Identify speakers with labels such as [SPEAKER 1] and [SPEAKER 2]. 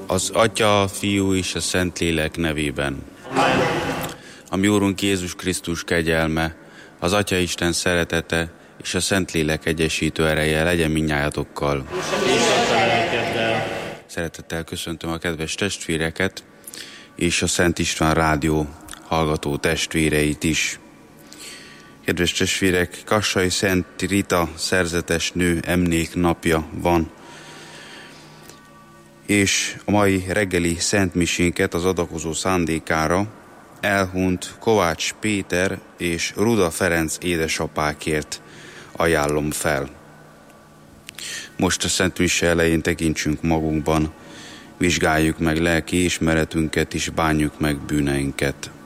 [SPEAKER 1] Az Atya, a Fiú és a Szentlélek nevében. A mi Úrunk Jézus Krisztus kegyelme, az Atya Isten szeretete és a Szentlélek egyesítő ereje legyen mindnyájatokkal. Szeretettel köszöntöm a kedves testvéreket és a Szent István Rádió hallgató testvéreit is. Kedves testvérek, Kassai Szent Rita szerzetes nő emléknapja van, és a mai reggeli szentmisénket az adakozó szándékára elhunyt Kovács Péter és Ruda Ferenc édesapákért ajánlom fel. Most a szentmise elején tekintsünk magunkban, vizsgáljuk meg lelki ismeretünket és bánjuk meg bűneinket.